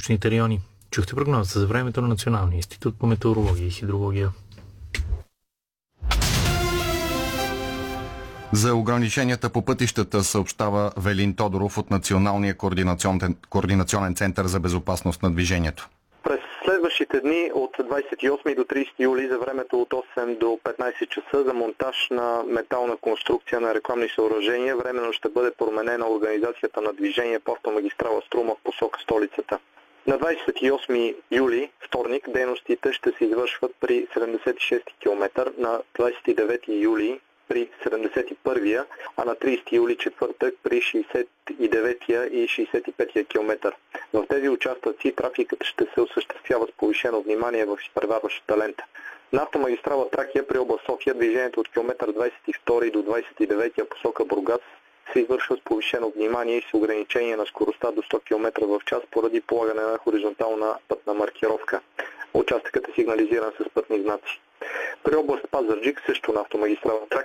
високоволточните райони. Чухте прогнозата за времето на Националния институт по метеорология и хидрология. За ограниченията по пътищата съобщава Велин Тодоров от Националния координационен център за безопасност на движението. През следващите дни от 28 до 30 юли за времето от 8 до 15 часа за монтаж на метална конструкция на рекламни съоръжения временно ще бъде променена организацията на движение по автомагистрала Струма в посока столицата. На 28 юли, вторник, дейностите ще се извършват при 76 км, на 29 юли при 71-я, а на 30 юли четвъртък при 69-я и 65-я км. В тези участъци трафикът ще се осъществява с повишено внимание в изпреварващата лента. На автомагистрала Тракия при област София движението от км 22 до 29-я посока Бургас се извършва с повишено внимание и с ограничение на скоростта до 100 км в час поради полагане на хоризонтална пътна маркировка. Участъкът е сигнализиран с пътни знаци. При област Пазарджик също на автомагистрала Тракия